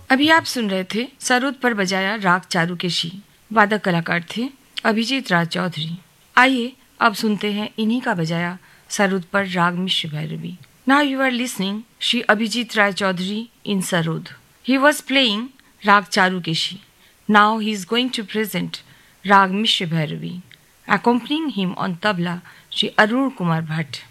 अभी आप सुन रहे थे सरोद पर बजाया राग चारुकेशी। वादक कलाकार थे अभिजीत राज चौधरी। आइए अब सुनते हैं इन्हीं का बजाया सरोद पर राग मिश्र Bhairavi. Now you are listening Shri Abhijit Rai Chaudhary in sarod. He was playing Rag Charukeshi. Now he is going to present Rag Mishra Bhairavi. Accompanying him on tabla Shri Arun Kumar Bhatt.